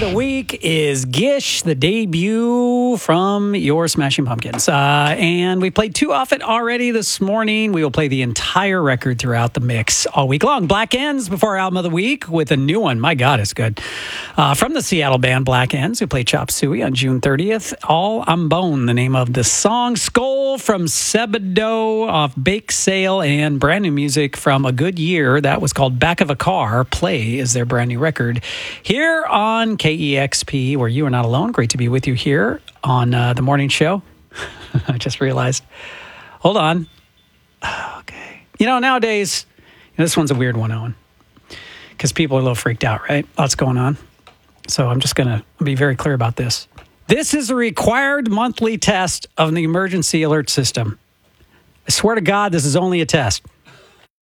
the week is Gish, the debut from your Smashing Pumpkins. And we played two off it already this morning. We will play the entire record throughout the mix all week long. Black Ends before our album of the week with a new one. My God, it's good. From the Seattle band Black Ends, who played Chop Suey on June 30th. All I'm Bone, the name of the song. Skull from Sebado off Bake Sale, and brand new music from A Good Year. That was called Back of a Car. Play is their brand new record. Here on KEXP, where you are not alone. Great to be with you here on the morning show. I just realized. Hold on. Okay. Nowadays, this one's a weird one, Owen, because people are a little freaked out, right? Lots going on. So I'm just going to be very clear about this. This is a required monthly test of the emergency alert system. I swear to God, this is only a test.